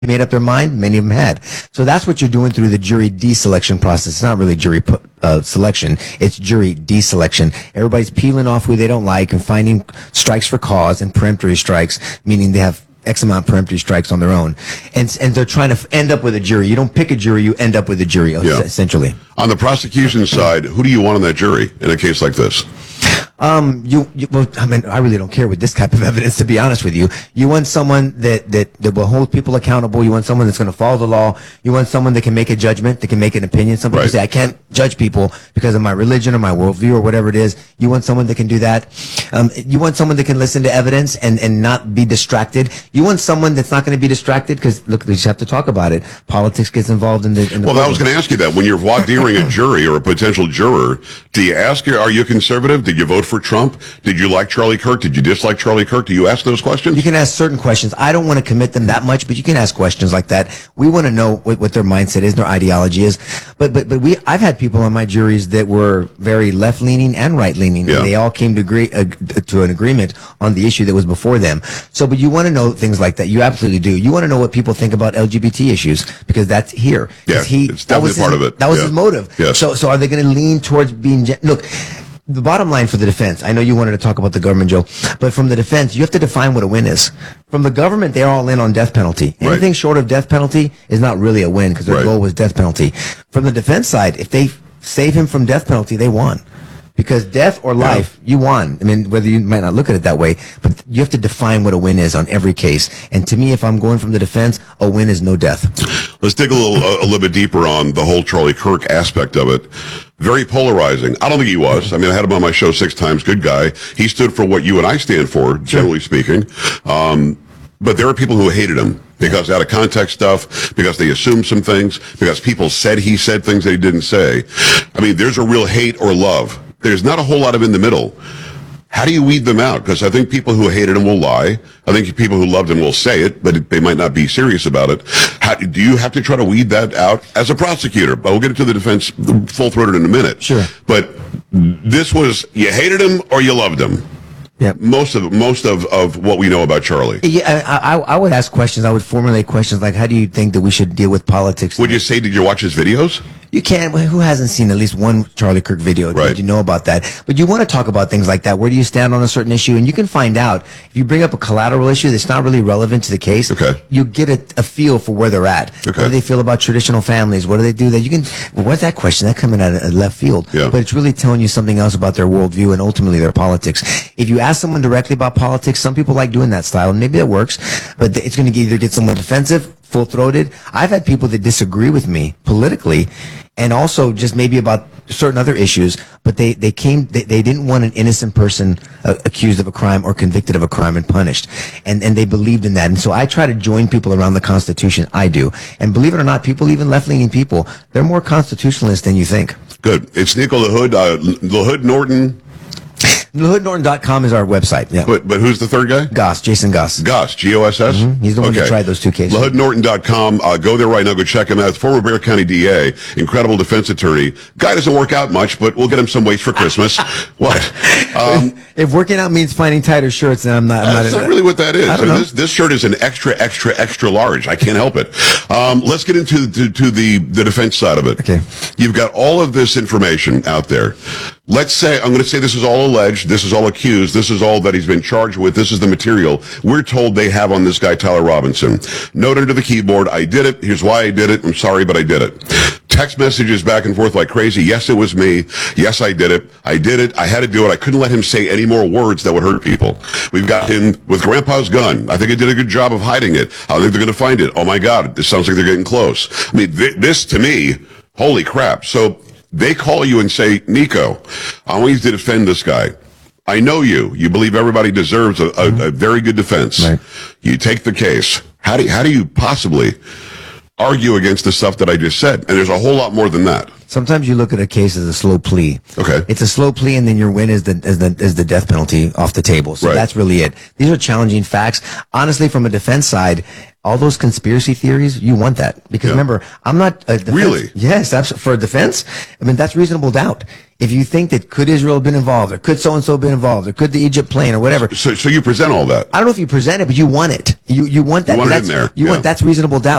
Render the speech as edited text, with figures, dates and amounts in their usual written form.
made up their mind, many of them had. So that's what you're doing through the jury deselection process. It's not really jury selection, it's jury deselection. Everybody's peeling off who they don't like and finding strikes for cause and peremptory strikes, meaning they have X amount of peremptory strikes on their own. And they're trying to end up with a jury. You don't pick a jury, you end up with a jury, essentially. On the prosecution side, who do you want on that jury in a case like this? Well, I mean, I really don't care with this type of evidence, to be honest with you. You want someone that will hold people accountable. You want someone that's going to follow the law. You want someone that can make a judgment, that can make an opinion. Some people say, I can't judge people because of my religion or my worldview or whatever it is. You want someone that can do that. You want someone that can listen to evidence and not be distracted. You want someone that's not going to be distracted because, look, we just have to talk about it. Politics gets involved in the Well, I was going to ask you that. When you're voir direing a jury or a potential juror, do you ask, are you conservative? Did you vote for Trump? Did you like Charlie Kirk? Did you dislike Charlie Kirk? Do you ask those questions? You can ask certain questions. I don't want to commit them that much, but you can ask questions like that. We want to know what their mindset is, their ideology is. But I've had people on my juries that were very left leaning and right leaning, and they all came to an agreement on the issue that was before them. So, but you want to know things like that. You absolutely do. You want to know what people think about LGBT issues because that's here. Yeah, it's definitely part of it. That was his motive. Yes. So are they going to lean towards being? Look. The bottom line for the defense, I know you wanted to talk about the government, Joe, but from the defense, you have to define what a win is. From the government, they're all in on death penalty. Anything short of death penalty is not really a win because their goal was death penalty. From the defense side, if they save him from death penalty, they won. Because death or life, you won. I mean, whether you might not look at it that way, but you have to define what a win is on every case. And to me, if I'm going from the defense, a win is no death. Let's dig a little bit deeper on the whole Charlie Kirk aspect of it. Very polarizing. I don't think he was. I mean, I had him on my show 6 times. Good guy. He stood for what you and I stand for, generally speaking. But there are people who hated him because out of context stuff, because they assumed some things, because people said he said things that he didn't say. I mean, there's a real hate or love. There's not a whole lot of in the middle. How do you weed them out? Because I think people who hated him will lie. I think people who loved him will say it, but they might not be serious about it. Do you have to try to weed that out as a prosecutor? But we'll get into the defense full-throated in a minute. Sure. But this was, you hated him or you loved him. Yeah. Most of what we know about Charlie. Yeah, I would ask questions. I would formulate questions like, how do you think that we should deal with politics? Would you say, did you watch his videos? You can't. Who hasn't seen at least one Charlie Kirk video? Right. Did you know about that? But you want to talk about things like that. Where do you stand on a certain issue? And you can find out if you bring up a collateral issue that's not really relevant to the case. Okay. You get a feel for where they're at. Okay. What do they feel about traditional families? What do they do? That you can. What's that question? That coming out of left field. Yeah. But it's really telling you something else about their worldview and ultimately their politics. If you ask someone directly about politics, some people like doing that style, and maybe it works. But it's going to either get someone defensive, full-throated. I've had people that disagree with me politically and also just maybe about certain other issues, but they didn't want an innocent person accused of a crime or convicted of a crime and punished. And they believed in that. And so I try to join people around the Constitution. I do. And believe it or not, people, even left-leaning people, they're more constitutionalist than you think. Good. It's Nico LaHood, LaHood Norton. LaHoodNorton.com is our website. Yeah. But who's the third guy? Goss, Jason Goss. Goss, G-O-S-S? Mm-hmm. He's the one who tried those 2 cases. LaHoodNorton.com. Go there right now. Go check him out. Former Bexar County DA, incredible defense attorney. Guy doesn't work out much, but we'll get him some weights for Christmas. What? If working out means finding tighter shirts, then I'm not. That's not really what that is. I don't know. This shirt is an extra large. I can't help it. Let's get into the defense side of it. Okay. You've got all of this information out there. Let's say, I'm going to say this is all alleged, this is all accused, this is all that he's been charged with, this is the material we're told they have on this guy, Tyler Robinson. Note under the keyboard, I did it, here's why I did it, I'm sorry, but I did it. Text messages back and forth like crazy, yes, it was me, yes, I did it, I had to do it, I couldn't let him say any more words that would hurt people. We've got him with Grandpa's gun, I think he did a good job of hiding it, I think they're going to find it, oh my God, this sounds like they're getting close. I mean, this to me, holy crap. So, they call you and say, Nico, I want you to defend this guy. I know you. You believe everybody deserves a very good defense. Right. You take the case. How do you possibly argue against the stuff that I just said? And there's a whole lot more than that. Sometimes you look at a case as a slow plea. Okay. It's a slow plea, and then your win is the death penalty off the table. So Right. that's really it. These are challenging facts. Honestly, from a defense side, all those conspiracy theories, you want that. Because Yeah. remember, I'm not a defense. Really? Yes, for a defense. I mean, that's reasonable doubt. If you think that could Israel have been involved, or could so-and-so have been involved, or could the Egypt plane, or whatever. So you present all that. I don't know if you present it, but you want it. You want that. You want it in That's- there. You Yeah. want, that's reasonable doubt.